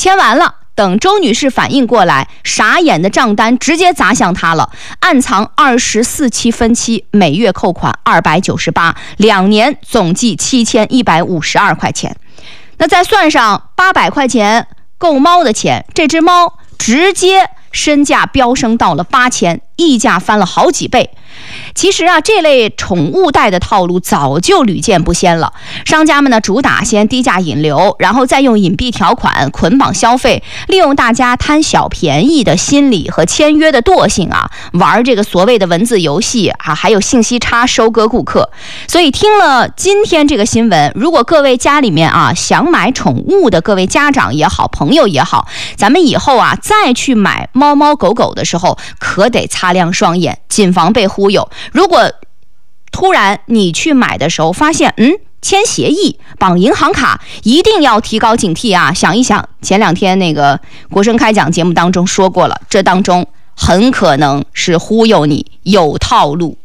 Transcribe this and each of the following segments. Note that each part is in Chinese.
签完了，等周女士反应过来，傻眼的账单直接砸向她了，暗藏24期分期，每月扣款298，2年总计7152块钱。那再算上800块钱购猫的钱，这只猫直接身价飙升到了8000，溢价翻了好几倍。其实啊，这类宠物贷的套路早就屡见不鲜了。商家们呢，主打先低价引流，然后再用隐蔽条款捆绑消费，利用大家贪小便宜的心理和签约的惰性啊，玩这个所谓的文字游戏啊，还有信息差收割顾客。所以听了今天这个新闻，如果各位家里面啊想买宠物的各位家长也好，朋友也好，咱们以后啊再去买猫猫狗狗的时候，可得擦亮双眼，谨防被忽悠。如果突然你去买的时候发现签协议绑银行卡，一定要提高警惕啊！想一想前2天那个国声开讲节目当中说过了，这当中很可能是忽悠你，有套路。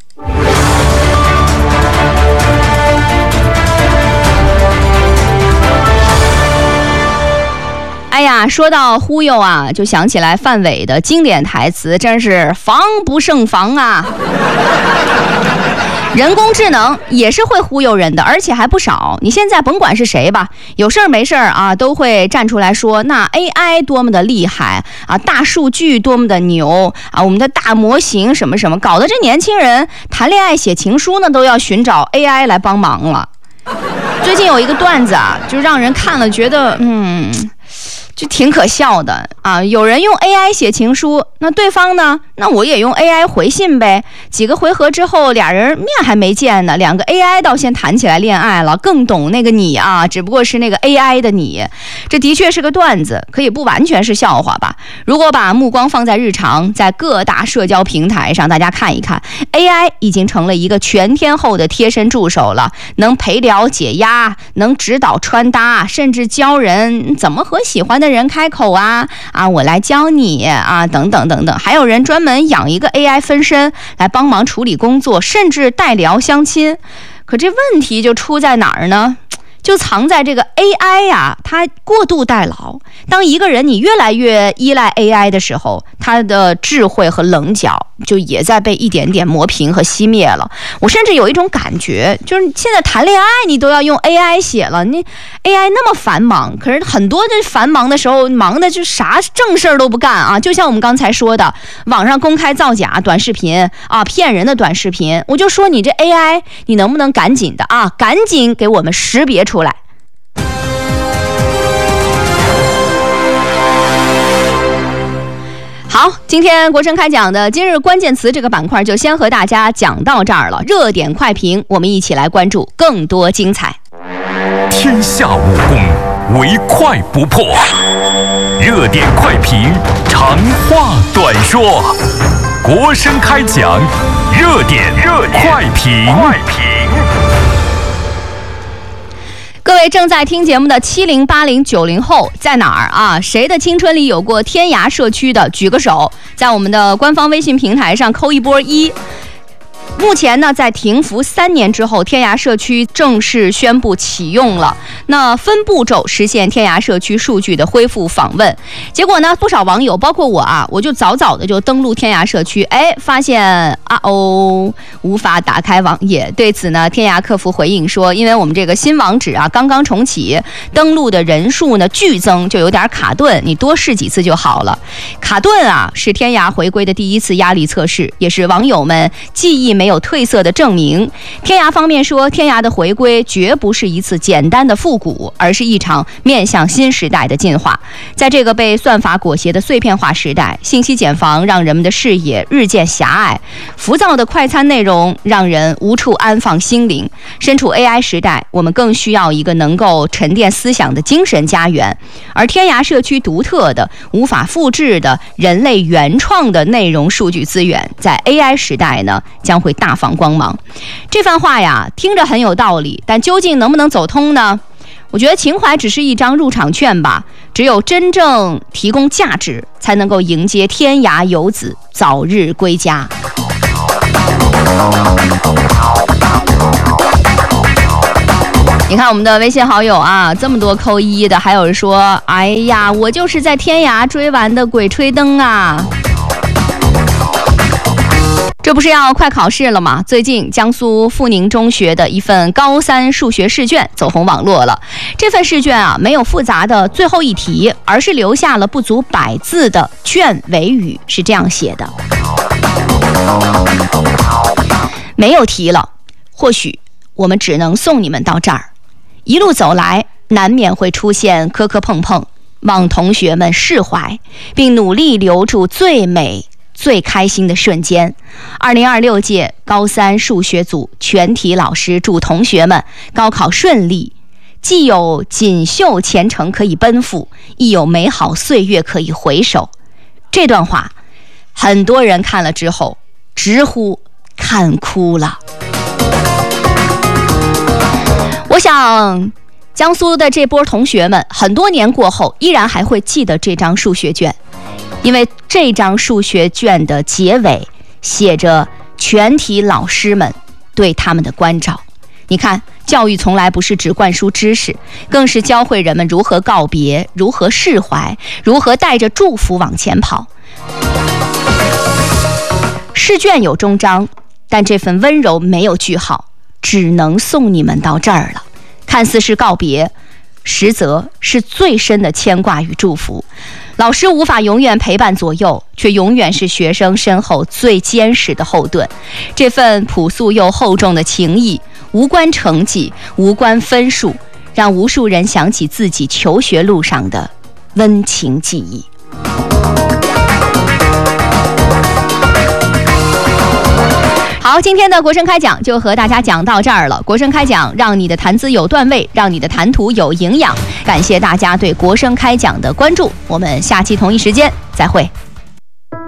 哎呀，说到忽悠啊，就想起来范伟的经典台词，真是防不胜防啊！人工智能也是会忽悠人的，而且还不少。你现在甭管是谁吧，有事儿没事儿啊，都会站出来说那 AI 多么的厉害啊，大数据多么的牛啊，我们的大模型什么什么，搞得这年轻人谈恋爱写情书呢都要寻找 AI 来帮忙了。最近有一个段子啊，就让人看了觉得就挺可笑的啊！有人用 AI 写情书，那对方呢？那我也用 AI 回信呗。几个回合之后，俩人面还没见呢，两个 AI 倒先谈起来恋爱了，更懂那个你啊，只不过是那个 AI 的你。这的确是个段子，可以不完全是笑话吧？如果把目光放在日常，在各大社交平台上，大家看一看 ，AI 已经成了一个全天候的贴身助手了，能陪聊解压，能指导穿搭，甚至教人怎么和喜欢的人开口啊，我来教你啊，等等等等。还有人专门养一个 AI 分身来帮忙处理工作，甚至代聊相亲。可这问题就出在哪儿呢？就藏在这个 AI 呀，它过度代劳。当一个人你越来越依赖 AI 的时候，他的智慧和棱角就也在被一点点磨平和熄灭了。我甚至有一种感觉，就是现在谈恋爱你都要用 AI 写了，你 AI 那么繁忙，可是很多这繁忙的时候忙的就啥正事儿都不干啊。就像我们刚才说的，网上公开造假短视频啊，骗人的短视频，我就说你这 AI 你能不能赶紧的啊，赶紧给我们识别出来。好，今天国声开讲的今日关键词这个板块就先和大家讲到这儿了。热点快评，我们一起来关注更多精彩。 天下武功，唯快不破。热点快评，长话短说。国声开讲，热点快评。 各位正在听节目的70、80、90后在哪儿啊？谁的青春里有过天涯社区的举个手，在我们的官方微信平台上扣一波1。目前呢，在停服3年之后，天涯社区正式宣布启用了。那分步骤实现天涯社区数据的恢复访问。结果呢，不少网友，包括我啊，我就早早的就登录天涯社区，发现无法打开网页。对此呢，天涯客服回应说，因为我们这个新网址啊刚刚重启，登录的人数呢剧增，就有点卡顿，你多试几次就好了。卡顿啊，是天涯回归的第一次压力测试，也是网友们记忆没有褪色的证明。天涯方面说，天涯的回归绝不是一次简单的复古，而是一场面向新时代的进化。在这个被算法裹挟的碎片化时代，信息茧房让人们的视野日渐狭隘，浮躁的快餐内容让人无处安放心灵。身处 AI 时代，我们更需要一个能够沉淀思想的精神家园。而天涯社区独特的、无法复制的人类原创的内容数据资源，在 AI 时代呢，将会大放光芒。这番话呀，听着很有道理，但究竟能不能走通呢？我觉得情怀只是一张入场券吧，只有真正提供价值，才能够迎接天涯游子早日归家。 你看我们的微信好友啊，这么多扣1的，还有人说，哎呀，我就是在天涯追完的《鬼吹灯》啊。这不是要快考试了吗？最近江苏阜宁中学的一份高3数学试卷走红网络了。这份试卷啊，没有复杂的最后一题，而是留下了不足100字的卷尾语，是这样写的：没有题了，或许我们只能送你们到这儿。一路走来，难免会出现磕磕碰碰，望同学们释怀，并努力留住最美最开心的瞬间。2026届高3数学组全体老师祝同学们高考顺利，既有锦绣前程可以奔赴，亦有美好岁月可以回首。这段话很多人看了之后直呼看哭了。我想江苏的这波同学们很多年过后依然还会记得这张数学卷，因为这张数学卷的结尾写着全体老师们对他们的关照。你看，教育从来不是只灌输知识，更是教会人们如何告别，如何释怀，如何带着祝福往前跑。试卷有终章，但这份温柔没有句号，只能送你们到这儿了。看似是告别，实则是最深的牵挂与祝福。老师无法永远陪伴左右，却永远是学生身后最坚实的后盾。这份朴素又厚重的情谊，无关成绩，无关分数，让无数人想起自己求学路上的温情记忆。好，今天的国声开讲就和大家讲到这儿了。国声开讲，让你的谈资有段位，让你的谈吐有营养。感谢大家对国声开讲的关注，我们下期同一时间再会。